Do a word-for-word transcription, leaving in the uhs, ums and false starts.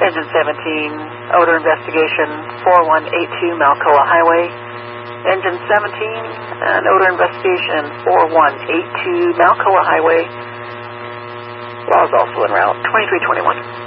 Engine seventeen, odor investigation, four one eight two Malcoa Highway. Engine seventeen, and odor investigation, four one eight two Malcoa Highway. Law is also en route, twenty-three twenty-one.